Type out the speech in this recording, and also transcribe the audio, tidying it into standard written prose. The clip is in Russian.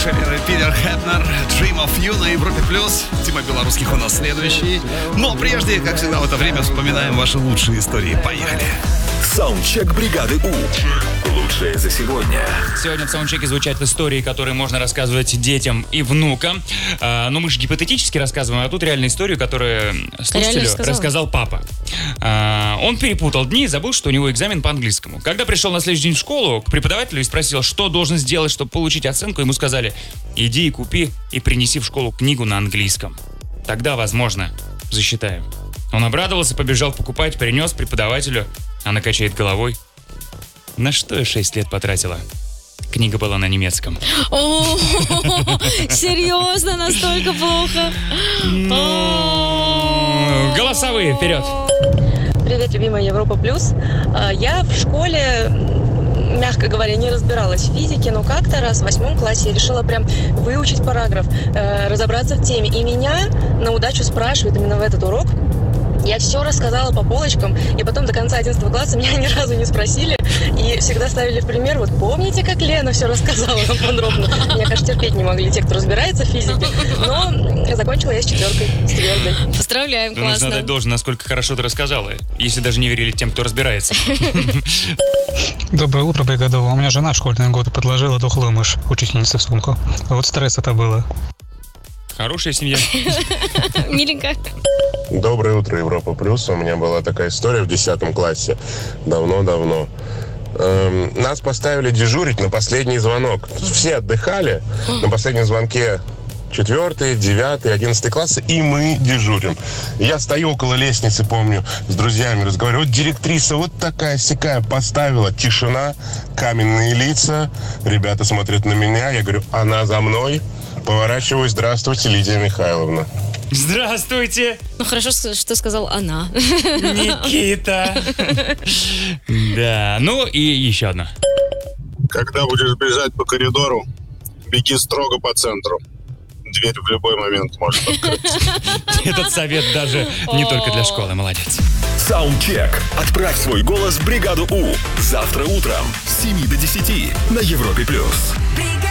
Шерер и Питер Хепнер, Dream of You на Европе+. Тема белорусских у нас следующий. Но прежде, как всегда в это время, вспоминаем ваши лучшие истории. Поехали. Саундчек бригады У. Лучшее за сегодня. Сегодня в саундчеке звучат истории, которые можно рассказывать детям и внукам. Но мы же гипотетически рассказываем, а тут реальную историю, которую слушателю рассказал папа. Он перепутал дни и забыл, что у него экзамен по английскому. Когда пришел на следующий день в школу к преподавателю и спросил, что должен сделать, чтобы получить оценку, ему сказали: иди и купи и принеси в школу книгу на английском. Тогда, возможно, засчитаем. Он обрадовался, побежал покупать, принес преподавателю. Она качает головой. На что я 6 лет потратила? Книга была на немецком. О, серьезно, настолько плохо? Голосовые, вперед! Привет, любимая Европа Плюс. Я в школе, мягко говоря, не разбиралась в физике, но как-то раз в 8 классе я решила прям выучить параграф, разобраться в теме. И меня на удачу спрашивают именно в этот урок. Я все рассказала по полочкам, и потом до конца 11 класса меня ни разу не спросили, и всегда ставили в пример: вот помните, как Лена все рассказала нам подробно? Меня, кажется, терпеть не могли те, кто разбирается в физике, но закончила я с 4, с твердой. Поздравляем, Да, классно. нужно дать должное, насколько хорошо ты рассказала, если даже не верили тем, кто разбирается. Доброе утро, бригада. У меня жена в школьные годы подложила дохлую мышь учительнице в сумку. Вот стресс это было. Хорошая семья. Миленько. Доброе утро, Европа Плюс. У меня была такая история в 10 классе. Давно-давно. Нас поставили дежурить на последний звонок. Все отдыхали. На последнем звонке 4, 9, 11 классы, и мы дежурим. Я стою около лестницы, помню, с друзьями разговариваю. Вот директриса вот такая-сякая поставила. Тишина, каменные лица. Ребята смотрят на меня. Я говорю: она за мной. Поворачиваюсь: здравствуйте, Лидия Михайловна. Здравствуйте. Ну, хорошо, что сказал она. Никита. Да, ну и еще одна. Когда будешь бежать по коридору, беги строго по центру. Дверь в любой момент может открыться. Этот совет даже не только для школы. Молодец. Саундчек. Отправь свой голос в бригаду У. Завтра утром с 7 до 10 на Европе+.